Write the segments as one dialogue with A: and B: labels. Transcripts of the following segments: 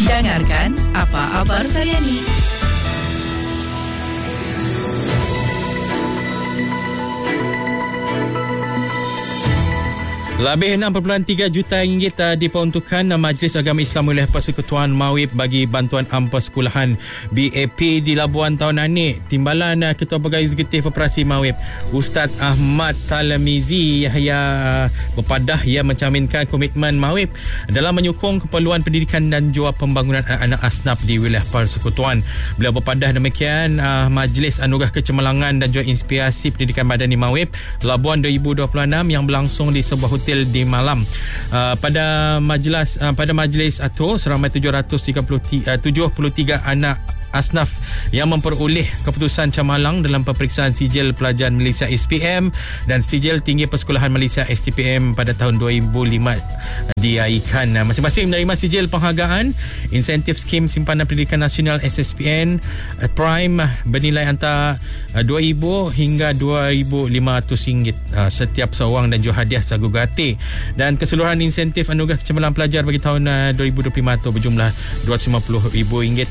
A: Dengarkan Apa Abar Sayani.
B: Lebih 6.3 juta ringgit diperuntukkan Majlis Agama Islam oleh Persekutuan Mawib bagi bantuan persekolahan BAP di Labuan tahun ini. Timbalan Ketua Pegawai Eksekutif Operasi Mawib Ustaz Ahmad Talmizi Yahya berpadah ia mencerminkan komitmen Mawib dalam menyokong keperluan pendidikan dan jua pembangunan anak-anak asnaf di wilayah persekutuan. Beliau berpadah demikian Majlis Anugerah Kecemerlangan dan juga Inspirasi Pendidikan Madani Mawib Labuan 2026 yang berlangsung di sebuah hotel di Malam. Pada majlis atur seramai 73 anak asnaf yang memperoleh keputusan camalang dalam peperiksaan sijil pelajaran Malaysia SPM dan sijil tinggi persekolahan Malaysia STPM pada tahun 2005 diaikan. Masing-masing menerima sijil penghargaan insentif skim simpanan pendidikan nasional SSPN Prime bernilai antara RM2,000 hingga RM2,500 setiap seorang dan juga hadiah sagu gratis. Dan keseluruhan insentif anugerah kecemerlangan pelajar bagi tahun 2025 itu berjumlah RM250,000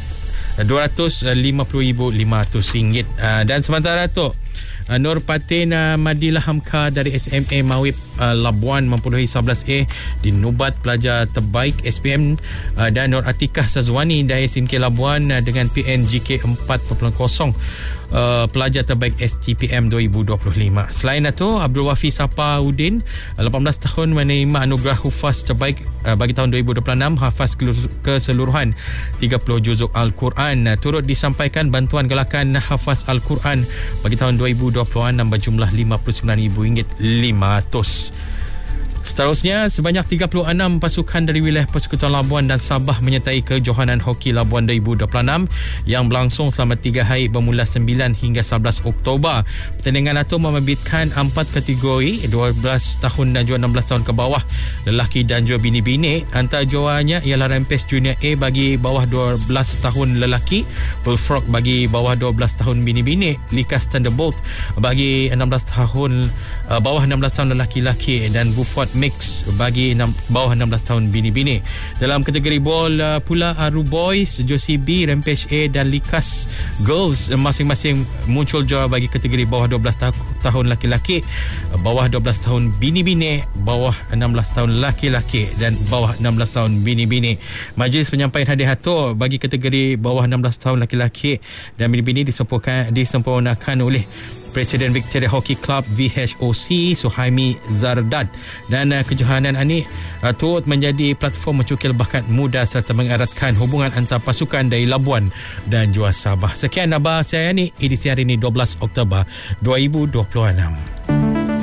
B: RM250,500. Dan sementara tu Nur Patin Madilah Hamka dari SMA Mawib Labuan memperolehi 11A di Nubat Pelajar Terbaik SPM dan Nur Atikah Sazwani dari SMK Labuan dengan PNGK 4.0 Pelajar Terbaik STPM 2025. Selain itu Abdul Wafi Sapaudin 18 tahun menerima anugerah Hufaz Terbaik bagi tahun 2026 hafaz keseluruhan 30 juzuk Al-Quran. Turut disampaikan bantuan galakan hafaz Al-Quran bagi tahun 2026 berjumlah RM59,500. Seterusnya, sebanyak 36 pasukan dari wilayah Persekutuan Labuan dan Sabah menyertai kejohanan hoki Labuan 2026 yang berlangsung selama 3 hari bermula 9 hingga 11 Oktober. Pertandingan itu membabitkan 4 kategori 12 tahun dan juga 16 tahun ke bawah lelaki dan juga bini-bini. Antara juaranya ialah Rampage Junior A bagi bawah 12 tahun lelaki, Bullfrog bagi bawah 12 tahun bini-bini, Likas Thunderbolt bagi 16 tahun bawah 16 tahun lelaki-lelaki dan Buford Mix bagi bawah 16 tahun bini-bini. Dalam kategori bol pula Aru Boys, Josie B, Rampage A dan Likas Girls masing-masing muncul juara bagi kategori bawah 12 tahun laki-laki, bawah 12 tahun bini-bini, bawah 16 tahun laki-laki dan bawah 16 tahun bini-bini. Majlis penyampaian hadiah itu bagi kategori bawah 16 tahun laki-laki dan bini-bini disempurnakan oleh Presiden Victoria Hockey Club VHOC Suhaimi Zardad. Dan kejohanan ini turut menjadi platform mencukil bakat muda serta mengeratkan hubungan antara pasukan dari Labuan dan juga Sabah. Sekian Abah Sayani, edisi hari ini 12 Oktober 2026.